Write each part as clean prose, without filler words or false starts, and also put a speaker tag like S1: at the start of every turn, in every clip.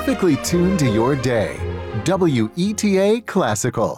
S1: perfectly tuned to your day. WETA Classical.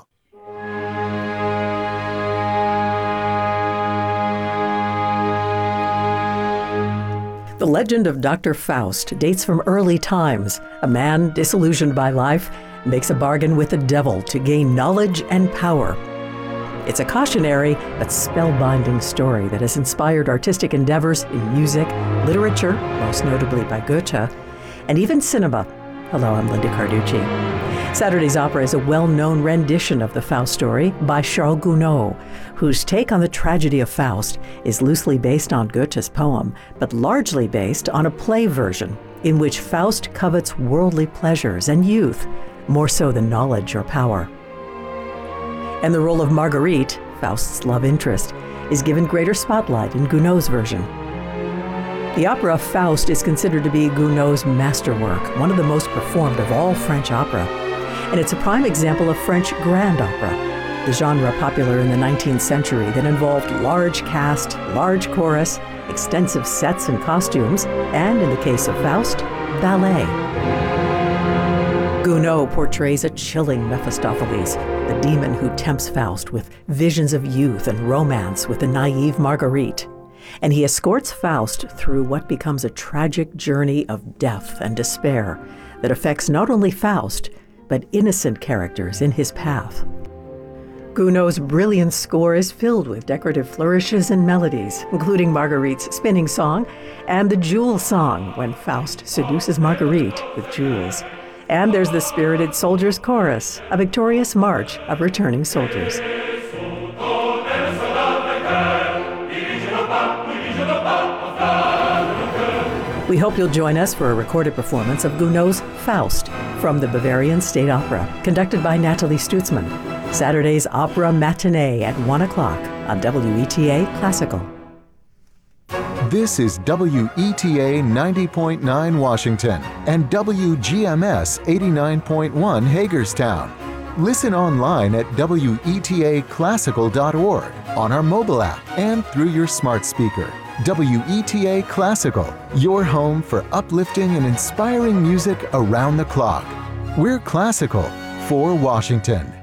S2: The legend of Dr. Faust dates from early times. A man disillusioned by life makes a bargain with the devil to gain knowledge and power. It's a cautionary but spellbinding story that has inspired artistic endeavors in music, literature, most notably by Goethe, and even cinema. Hello, I'm Linda Carducci. Saturday's Opera is a well-known rendition of the Faust story by Charles Gounod, whose take on the tragedy of Faust is loosely based on Goethe's poem, but largely based on a play version in which Faust covets worldly pleasures and youth, more so than knowledge or power. And the role of Marguerite, Faust's love interest, is given greater spotlight in Gounod's version. The opera Faust is considered to be Gounod's masterwork, one of the most performed of all French opera. And it's a prime example of French grand opera, the genre popular in the 19th century that involved large cast, large chorus, extensive sets and costumes, and in the case of Faust, ballet. Gounod portrays a chilling Mephistopheles, the demon who tempts Faust with visions of youth and romance with the naive Marguerite. And he escorts Faust through what becomes a tragic journey of death and despair that affects not only Faust, but innocent characters in his path. Gounod's brilliant score is filled with decorative flourishes and melodies, including Marguerite's spinning song and the jewel song when Faust seduces Marguerite with jewels. And there's the spirited soldiers' chorus, a victorious march of returning soldiers. We hope you'll join us for a recorded performance of Gounod's Faust from the Bavarian State Opera, conducted by Natalie Stutzman. Saturday's Opera Matinee at 1 o'clock on WETA Classical.
S1: This is WETA 90.9 Washington and WGMS 89.1 Hagerstown. Listen online at WETAClassical.org, on our mobile app, and through your smart speaker. WETA Classical, your home for uplifting and inspiring music around the clock. We're classical for Washington.